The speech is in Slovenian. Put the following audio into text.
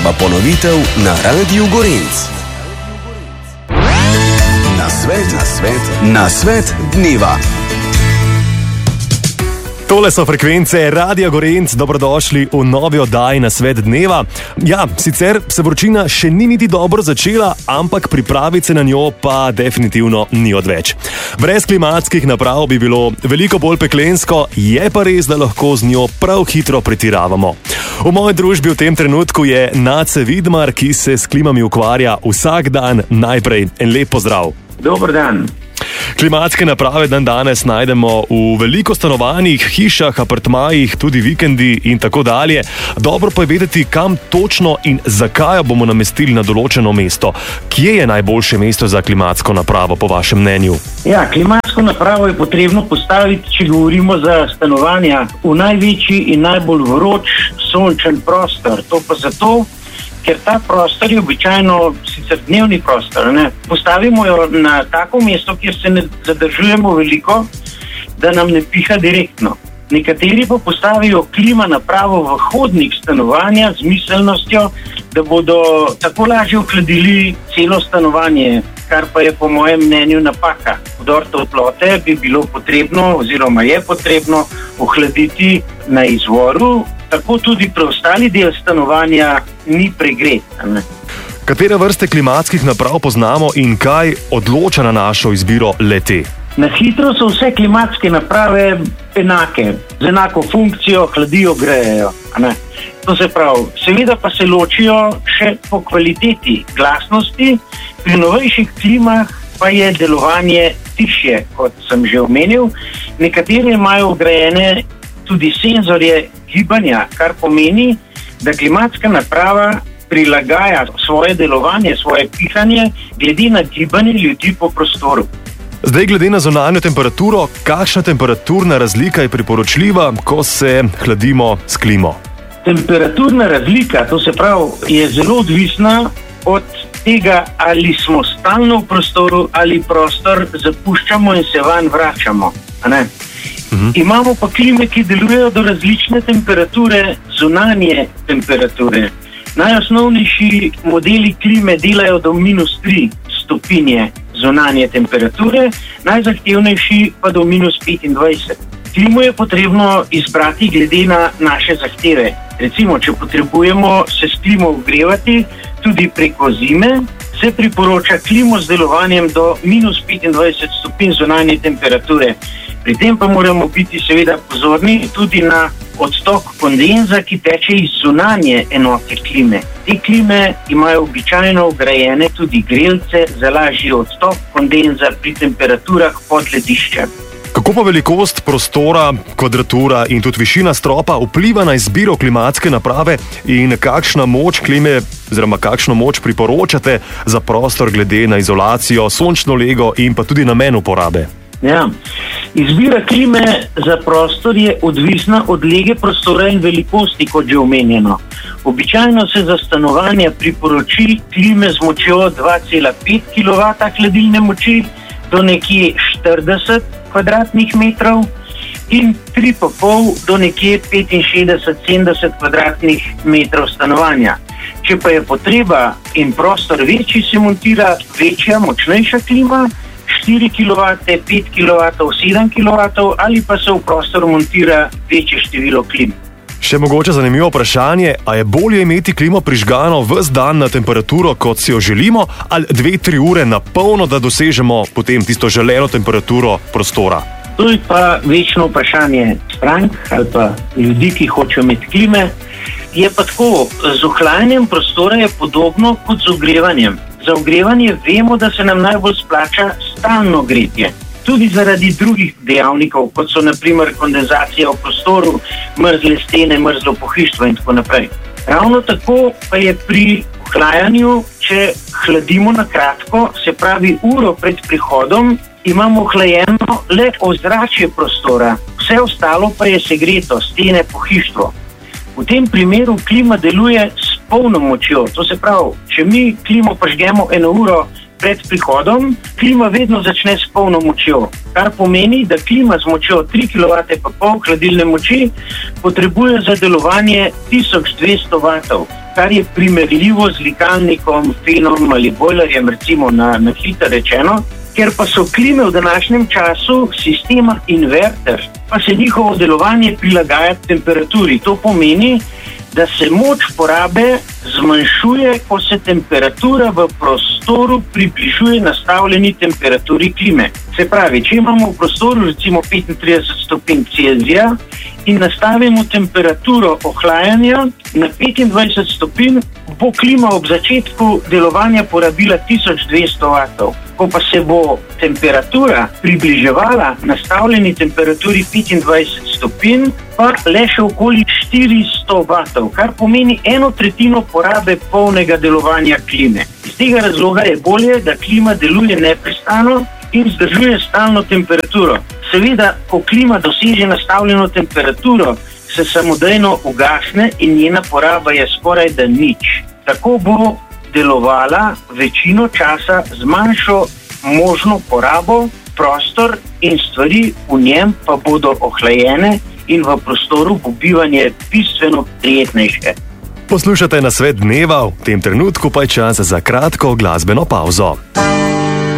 oziroma ponovitev na Radiu Gorenc. Na svet dneva. Tole so frekvence Radia Gorenc, dobrodošli v novi oddaji Na svet dneva. Ja, sicer se vročina še ni niti dobro začela, ampak pripravice na njo pa definitivno ni odveč. Brez klimatskih naprav bi bilo veliko bolj peklensko, je pa res, da lahko z njo prav hitro pretiravamo. V moji družbi v tem trenutku je Nace Vidmar, ki se s klimami ukvarja vsak dan. Najprej en lep pozdrav. Dober dan. Klimatske naprave danes najdemo v veliko stanovanjih, hišah, apartmajih, tudi vikendi in tako dalje. Dobro pa je vedeti, kam točno in zakaj bomo namestili na določeno mesto. Kje je najboljše mesto za klimatsko napravo, po vašem mnenju? Ja, klimatsko napravo je potrebno postaviti, če govorimo za stanovanja, v največji in najbolj vroč sončen prostor. To pa zato, ker ta prostor je običajno sicer dnevni prostor. Postavimo jo na tako mesto, kjer se ne zadržujemo veliko, da nam ne piha direktno. Nekateri pa postavijo klima napravo v hodnik stanovanja z miselnostjo, da bodo tako lažje ohladili celo stanovanje, kar pa je po mojem mnenju napaka. Vdor toplote bi bilo potrebno oziroma je potrebno ohladiti na izvoru, tako tudi preostali del stanovanja ni pregret. Katere vrste klimatskih naprav poznamo in kaj odloča na našo izbiro le-te? Na hitro so vse klimatske naprave enake, z enako funkcijo, hladijo, grejejo. To se pravi, seveda pa se ločijo še po kvaliteti glasnosti, pri novejših klimah pa je delovanje tišje, kot sem že omenil. Nekatere imajo vgrajene tudi senzorje gibanja, kar pomeni, da klimatska naprava prilagaja svoje delovanje, svoje pihanje glede na gibanje ljudi po prostoru. Zdaj, glede na zunanjo temperaturo, kakšna temperaturna razlika je priporočljiva, ko se hladimo s klimo? Temperaturna razlika, to se pravi, je zelo odvisna od tega, ali smo stalno v prostoru ali prostor zapuščamo in se vanj vračamo. Imamo pa klime, ki delujejo do različne temperature, zunanje temperature. Najosnovnejši modeli klime delajo do -3 stopinje zunanje temperature, najzahtevnejši pa do -25. Klimo je potrebno izbrati glede na naše zahteve. Recimo, če potrebujemo se s klimo ogrevati tudi preko zime, se priporoča klimo z delovanjem do -25 stopinj zunanje temperature. Pri tem pa moramo biti seveda pozorni tudi na odtok kondenza, ki teče iz zunanje enote klime. Te klime imajo običajno vgrajene tudi grelce za lažji odtok kondenza pri temperaturah pod lediščem. Kako pa velikost prostora, kvadratura in tudi višina stropa vpliva na izbiro klimatske naprave in kakšna moč klime oziroma kakšno moč priporočate za prostor glede na izolacijo, sončno lego in pa tudi namen uporabe? Ja, izbira klime za prostor je odvisna od lege prostora in velikosti, kot že omenjeno. Običajno se za stanovanja priporoči klime z močjo 2,5 kW hladilne moči do nekje 40 kvadratnih metrov in 3,5 do nekje 65-70 kvadratnih metrov stanovanja. Če pa je potreba in prostor večji, se montira večja, močnejša klima, 4 kW, 5 kW, 7 kW ali pa se v prostor montira večje število klim. Še mogoče zanimivo vprašanje, a je bolje imeti klimo prižgano ves dan na temperaturo, kot si jo želimo, ali 2-3 ure na polno, da dosežemo potem tisto želeno temperaturo prostora? To je pa večno vprašanje strank ali pa ljudi, ki hočejo imeti klime. Je pa tako, z ohlajanjem prostora je podobno kot z ogrevanjem. Za ogrevanje vemo, da se nam najbolj splača stalno gretje. Tudi zaradi drugih dejavnikov, kot so na primer kondenzacija v prostoru, mrzle stene, mrzlo pohištvo in tako naprej. Ravno tako pa je pri ohlajanju, če hladimo na kratko, se pravi uro pred prihodom, imamo ohlajeno le ozračje prostora, vse ostalo pa je segreto, stene, pohištvo. V tem primeru klima deluje s polno močjo. To se pravi, če mi klimo pažgemo 1 uro pred prihodom, klima vedno začne s polno močjo, kar pomeni, da klima z močjo 3,5 kW hladilne moči potrebuje za delovanje 1200 W, kar je primerljivo z likalnikom, fenom ali bojlerjem, recimo na hitro rečeno, ker pa so klime v današnjem času sistema inverter, pa se njihovo delovanje prilagaja temperaturi. To pomeni, da se moč porabe zmanjšuje, ko se temperatura v prostoru približuje nastavljeni temperaturi klime. Se pravi, če imamo v prostoru recimo 35 stopinj Celzija in nastavimo temperaturo ohlajanja na 25 stopinj, bo klima ob začetku delovanja porabila 1200 vatov. Ko pa se bo temperatura približevala nastavljeni temperaturi 25 stopinj, pa le še okoli 400 vatov, kar pomeni 1/3 porabe polnega delovanja klime. Iz tega razloga je bolje, da klima deluje neprestano in vzdržuje stalno temperaturo. Seveda, ko klima doseže nastavljeno temperaturo, se samodejno ugasne in njena poraba je skoraj da nič. Tako bo delovala večino časa z manjšo možno porabo, prostor in stvari v njem pa bodo ohlajene in v prostoru bo bivanje bistveno prijetnejše. Poslušate Nasvet dneva, v tem trenutku pa je čas za kratko glasbeno pavzo.